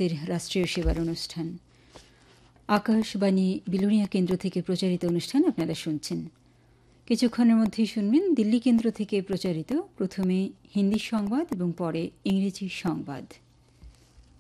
ভারতের রাষ্ট্রীয় সেবার অনুষ্ঠান আকাশবাণী বিলুনিয়া কেন্দ্র থেকে প্রচারিত অনুষ্ঠান আপনারা শুনছেন। কিছুক্ষণের মধ্যেই শুনবেন দিল্লি কেন্দ্র থেকে প্রচারিত প্রথমে হিন্দি সংবাদ এবং পরে ইংরেজি সংবাদ।